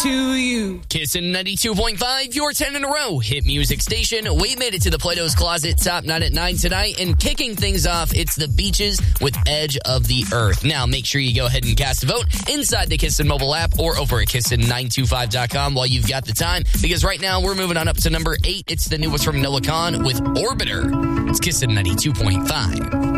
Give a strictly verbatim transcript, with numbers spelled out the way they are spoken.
to you. Kissin' ninety-two point five, your ten in a row hit music station. We made it to the Plato's Closet top nine at nine tonight, and kicking things off, it's the Beaches with Edge of the Earth. Now, make sure you go ahead and cast a vote inside the Kissin' mobile app or over at kissin nine two five dot com while you've got the time, because right now we're moving on up to number eight. It's the newest from Noah Kahan with Orbiter. It's Kissin' ninety-two point five.